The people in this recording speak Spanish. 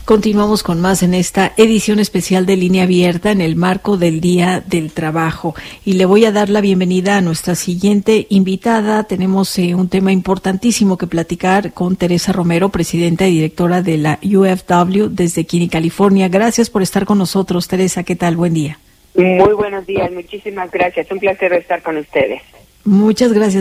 Continuamos con más en esta edición especial de Línea Abierta en el marco del Día del Trabajo. Y le voy a dar la bienvenida a nuestra siguiente invitada. Tenemos un tema importantísimo que platicar con Teresa Romero, presidenta y directora de la UFW desde Kinney, California. Gracias por estar con nosotros, Teresa. ¿Qué tal? Buen día. Muy buenos días, muchísimas gracias. Un placer estar con ustedes. Muchas gracias.